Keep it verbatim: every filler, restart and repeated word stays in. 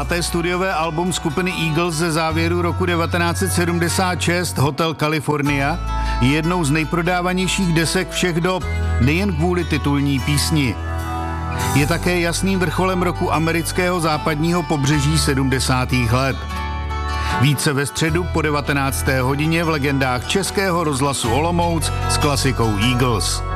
Páté studiové album skupiny Eagles ze závěru roku devatenáct set sedmdesát šest, Hotel California, je jednou z nejprodávanějších desek všech dob, nejen kvůli titulní písni. Je také jasným vrcholem roku amerického západního pobřeží sedmdesátých let. Více ve středu po devatenácté hodině v legendách Českého rozhlasu Olomouc s klasikou Eagles.